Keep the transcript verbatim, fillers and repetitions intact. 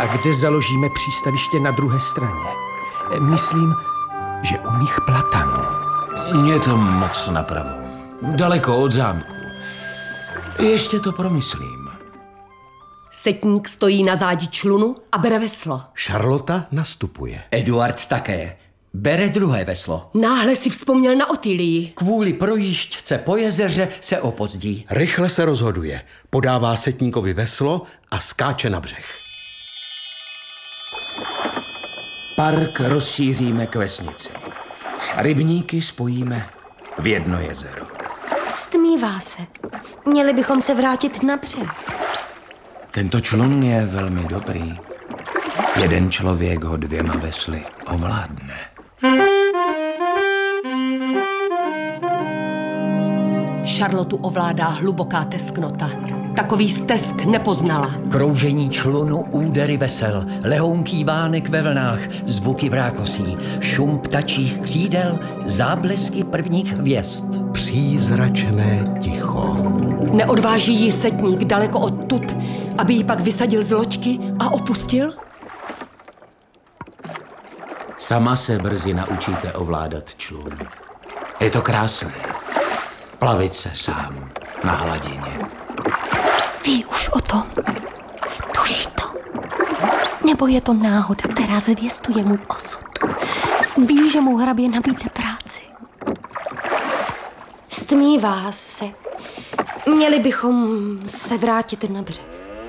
A kde založíme přístaviště na druhé straně? Myslím, že u mých platanů. Mě to moc napravo. Daleko od zámku. Ještě to promyslím. Setník stojí na zádi člunu a bere veslo. Charlotta nastupuje. Eduard také. Bere druhé veslo. Náhle si vzpomněl na Otýlii. Kvůli projížďce po jezeře se opozdí. Rychle se rozhoduje. Podává setníkovi veslo a skáče na břeh. Park rozšíříme k vesnici. Rybníky spojíme v jedno jezero. Stmívá se. Měli bychom se vrátit na břeh. Tento člun je velmi dobrý. Jeden člověk ho dvěma vesly ovládne. Charlotu ovládá hluboká tesknota. Takový stesk nepoznala. Kroužení člunu, údery vesel, lehounký vánek ve vlnách, zvuky vrákosí, šum ptačích křídel, záblesky prvních hvězd. Přízračné ticho. Neodváží jí setník daleko odtud, aby ji pak vysadil z loďky a opustil? Sama se brzy naučíte ovládat člun. Je to krásné. Plavit se sám na hladině. Ví už o tom. Tuší to. Nebo je to náhoda, která zvěstuje můj osud. Ví, že mu hrabě nabídne práci. Stmívá se. Měli bychom se vrátit na břeh.